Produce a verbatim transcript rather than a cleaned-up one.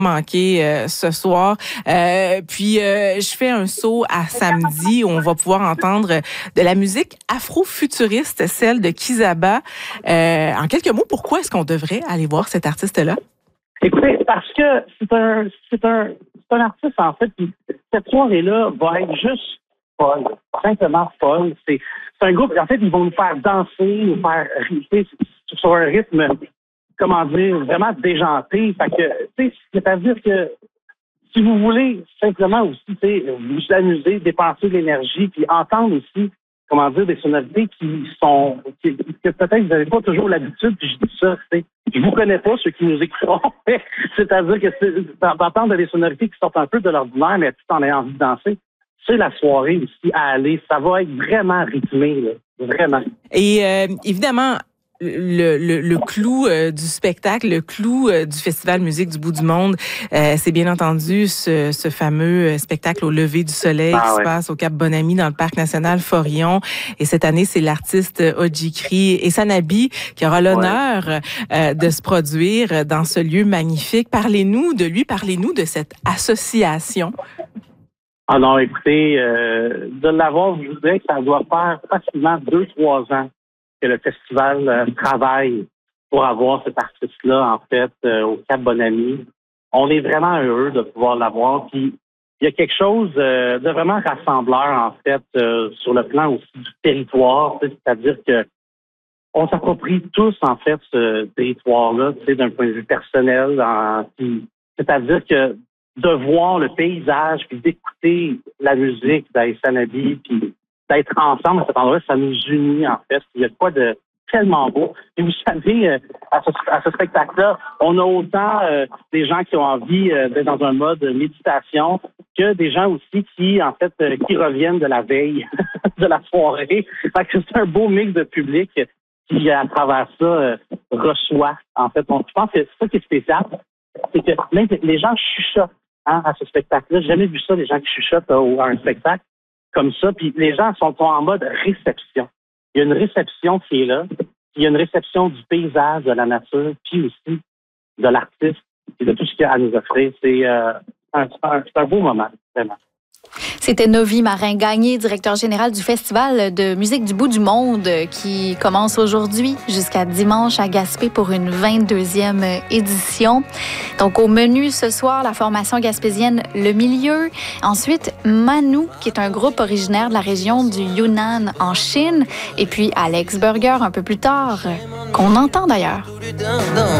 manqué euh, ce soir. Euh, puis, euh, je fais un saut à samedi où on va pouvoir entendre de la musique afro-futuriste, celle de Kizaba. Euh, en quelques mots, pourquoi est-ce qu'on devrait aller voir cet artiste-là? Écoutez, parce que c'est un, c'est un, c'est un artiste, en fait, qui, cette soirée-là va être juste folle, simplement folle. C'est, c'est un groupe, en fait, ils vont nous faire danser, nous faire riter sur un rythme, comment dire, vraiment déjanté. Fait que, tu sais, c'est-à-dire que si vous voulez simplement aussi, tu sais, vous amuser, dépenser de l'énergie, puis entendre aussi, comment dire, des sonorités qui sont, qui, que peut-être vous n'avez pas toujours l'habitude, puis je dis ça, tu sais, je vous connais pas, ceux qui nous écouteront, c'est-à-dire que c'est, d'entendre des sonorités qui sortent un peu de l'ordinaire, mais tout en ayant envie de danser, c'est la soirée aussi à aller, ça va être vraiment rythmé, là, vraiment. Et euh, évidemment, Le, le, le clou euh, du spectacle, le clou euh, du Festival Musique du bout du monde, euh, c'est bien entendu ce, ce fameux spectacle au lever du soleil ah, qui ouais. se passe au Cap Bonami dans le Parc national Forillon. Et cette année, c'est l'artiste Ojikri Esanabi qui aura l'honneur ouais. euh, de se produire dans ce lieu magnifique. Parlez-nous de lui, parlez-nous de cette association. Ah non, écoutez, euh, de l'avoir, je vous dirais que ça doit faire facilement deux, trois ans que le festival euh, travaille pour avoir cet artiste-là, en fait, euh, au Cap Bonami. On est vraiment heureux de pouvoir l'avoir. Puis, il y a quelque chose euh, de vraiment rassembleur, en fait, euh, sur le plan aussi du territoire. C'est-à-dire que on s'approprie tous, en fait, ce territoire-là, tu sais, d'un point de vue personnel. En, puis, c'est-à-dire que de voir le paysage, puis d'écouter la musique d'Esanabi, puis d'être ensemble à cet endroit, ça nous unit, en fait. Il y a quoi de tellement beau. Et vous savez, euh, à, ce, à ce spectacle-là, on a autant euh, des gens qui ont envie euh, d'être dans un mode méditation que des gens aussi qui, en fait, euh, qui reviennent de la veille de la soirée. Fait que c'est un beau mix de public qui, à travers ça, euh, reçoit. En fait, on, je pense que c'est ça qui est spécial. C'est que même les gens chuchotent hein, à ce spectacle-là. J'ai jamais vu ça, les gens qui chuchotent euh, à un spectacle comme ça, puis les gens sont en mode réception. Il y a une réception qui est là, puis il y a une réception du paysage, de la nature, puis aussi de l'artiste et de tout ce qu'il y a à nous offrir. C'est, euh, un, un, c'est un beau moment, vraiment. C'était Novi Marin-Gagné, directeur général du Festival de musique du bout du monde qui commence aujourd'hui jusqu'à dimanche à Gaspé pour une vingt-deuxième édition. Donc au menu ce soir, la formation gaspésienne Le Milieu. Ensuite, Manu, qui est un groupe originaire de la région du Yunnan en Chine. Et puis Alex Burger un peu plus tard, qu'on entend d'ailleurs.